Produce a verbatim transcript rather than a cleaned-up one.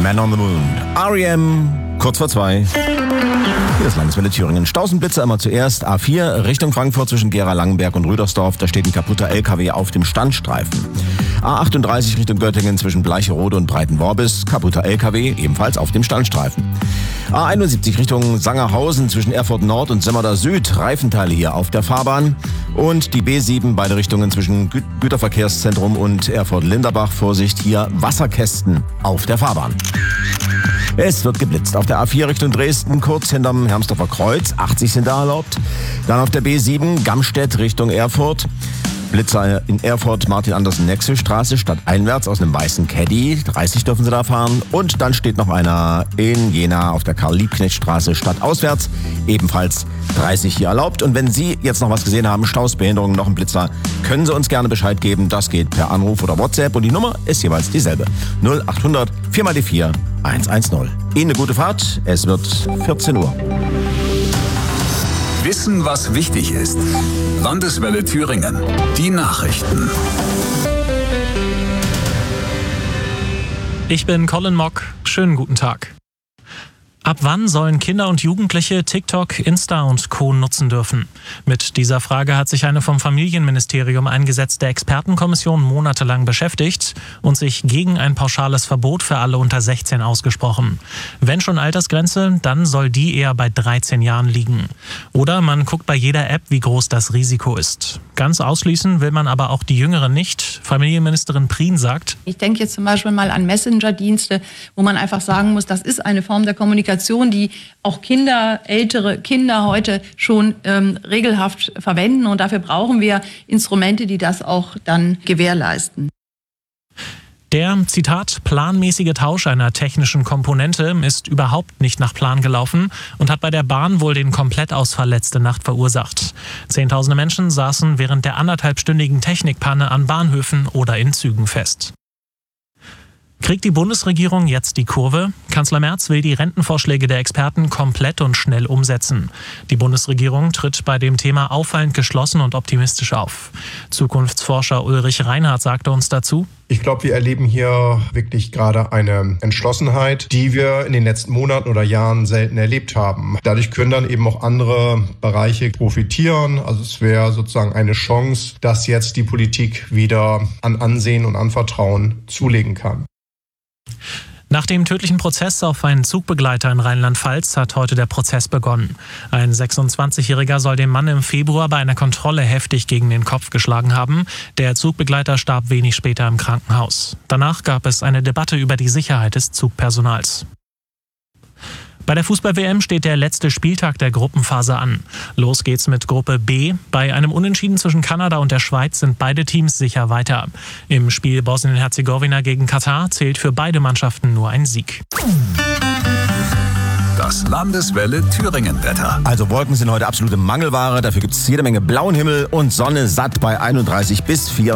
Man on the Moon. R E M, kurz vor zwei. Hier ist Landeswelle Thüringen. Stausenblitzer immer zuerst. A vier Richtung Frankfurt zwischen Gera-Langenberg und Rüdersdorf. Da steht ein kaputter L K W auf dem Standstreifen. A achtunddreißig Richtung Göttingen zwischen Bleicherode und Breitenworbis. Kaputter L K W, ebenfalls auf dem Standstreifen. A einundsiebzig Richtung Sangerhausen zwischen Erfurt Nord und Semmerda Süd. Reifenteile hier auf der Fahrbahn. Und die B sieben, beide Richtungen zwischen Gü- Güterverkehrszentrum und Erfurt-Linderbach. Vorsicht, hier Wasserkästen auf der Fahrbahn. Es wird geblitzt. Auf der A vier Richtung Dresden, kurz hinterm Hermsdorfer Kreuz. achtzig sind da erlaubt. Dann auf der B sieben, Gamstedt Richtung Erfurt. Blitzer in Erfurt, Martin-Andersen-Nexel-Straße, stadteinwärts aus einem weißen Caddy. dreißig dürfen sie da fahren. Und dann steht noch einer in Jena auf der Karl-Liebknecht-Straße, stadtauswärts. Ebenfalls dreißig hier erlaubt. Und wenn Sie jetzt noch was gesehen haben, Staus, Behinderungen, noch ein Blitzer, können Sie uns gerne Bescheid geben. Das geht per Anruf oder WhatsApp. Und die Nummer ist jeweils dieselbe. null achthundert vier mal die vier hundertzehn. Ihnen eine gute Fahrt. Es wird vierzehn Uhr. Wissen, was wichtig ist. Landeswelle Thüringen. Die Nachrichten. Ich bin Colin Mock. Schönen guten Tag. Ab wann sollen Kinder und Jugendliche TikTok, Insta und Co. nutzen dürfen? Mit dieser Frage hat sich eine vom Familienministerium eingesetzte Expertenkommission monatelang beschäftigt und sich gegen ein pauschales Verbot für alle unter sechzehn ausgesprochen. Wenn schon Altersgrenze, dann soll die eher bei dreizehn Jahren liegen. Oder man guckt bei jeder App, wie groß das Risiko ist. Ganz ausschließen will man aber auch die Jüngeren nicht. Familienministerin Prien sagt: Ich denke jetzt zum Beispiel mal an Messenger-Dienste, wo man einfach sagen muss, das ist eine Form der Kommunikation, die auch Kinder, ältere Kinder heute schon ähm, regelhaft verwenden. Und dafür brauchen wir Instrumente, die das auch dann gewährleisten. Der, Zitat, planmäßige Tausch einer technischen Komponente ist überhaupt nicht nach Plan gelaufen und hat bei der Bahn wohl den Komplettausfall letzte Nacht verursacht. Zehntausende Menschen saßen während der anderthalbstündigen Technikpanne an Bahnhöfen oder in Zügen fest. Kriegt die Bundesregierung jetzt die Kurve? Kanzler Merz will die Rentenvorschläge der Experten komplett und schnell umsetzen. Die Bundesregierung tritt bei dem Thema auffallend geschlossen und optimistisch auf. Zukunftsforscher Ulrich Reinhardt sagte uns dazu: Ich glaube, wir erleben hier wirklich gerade eine Entschlossenheit, die wir in den letzten Monaten oder Jahren selten erlebt haben. Dadurch können dann eben auch andere Bereiche profitieren. Also es wäre sozusagen eine Chance, dass jetzt die Politik wieder an Ansehen und an Vertrauen zulegen kann. Nach dem tödlichen Prozess auf einen Zugbegleiter in Rheinland-Pfalz hat heute der Prozess begonnen. Ein sechsundzwanzigjähriger soll dem Mann im Februar bei einer Kontrolle heftig gegen den Kopf geschlagen haben. Der Zugbegleiter starb wenig später im Krankenhaus. Danach gab es eine Debatte über die Sicherheit des Zugpersonals. Bei der Fußball-W M steht der letzte Spieltag der Gruppenphase an. Los geht's mit Gruppe B. Bei einem Unentschieden zwischen Kanada und der Schweiz sind beide Teams sicher weiter. Im Spiel Bosnien-Herzegowina gegen Katar zählt für beide Mannschaften nur ein Sieg. Das Landeswelle Thüringen-Wetter. Also Wolken sind heute absolute Mangelware. Dafür gibt es jede Menge blauen Himmel und Sonne satt bei einunddreißig bis vierunddreißig.